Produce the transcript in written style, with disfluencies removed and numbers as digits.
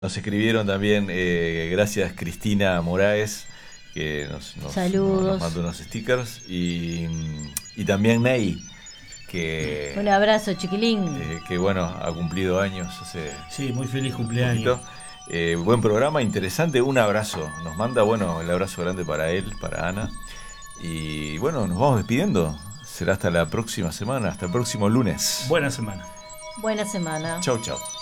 Nos escribieron también, gracias Cristina Moraes, que nos Saludos. mandó unos stickers, y también Ney, que, Un abrazo, chiquilín. que bueno, ha cumplido años hace Sí, muy feliz un cumpleaños. poquito. Buen programa, interesante, un abrazo. Nos manda, bueno, el abrazo grande para él, para Ana. Y bueno, nos vamos despidiendo. Será hasta la próxima semana, hasta el próximo lunes. Buena semana. Buena semana. Chau, chau.